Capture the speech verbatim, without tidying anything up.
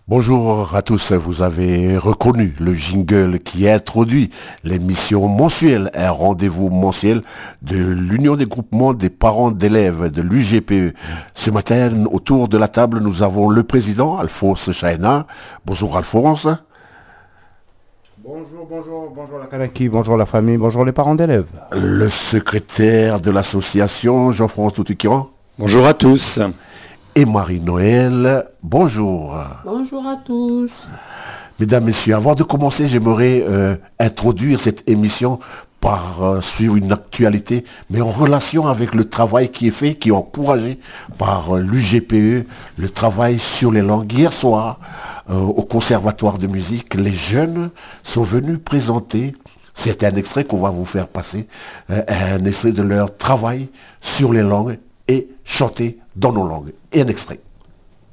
Bonjour à tous, vous avez reconnu le jingle qui introduit l'émission mensuelle, un rendez-vous mensuel de l'Union des groupements des parents d'élèves de l'U G P E. Ce matin, autour de la table, nous avons le président, Alphonse Chaïna. Bonjour Alphonse. Bonjour, bonjour, bonjour la Kanaki, bonjour la famille, bonjour les parents d'élèves. Le secrétaire de l'association, Jean-François Toutiquian. Bonjour à tous. Et Marie-Noël, bonjour. Bonjour à tous. Mesdames, Messieurs, avant de commencer, j'aimerais euh, introduire cette émission par euh, suivre une actualité, mais en relation avec le travail qui est fait, qui est encouragé par euh, l'U G P E, le travail sur les langues. Hier soir, euh, au Conservatoire de musique, les jeunes sont venus présenter, c'est un extrait qu'on va vous faire passer, euh, un extrait de leur travail sur les langues et chanter dans nos langues. Et un extrait.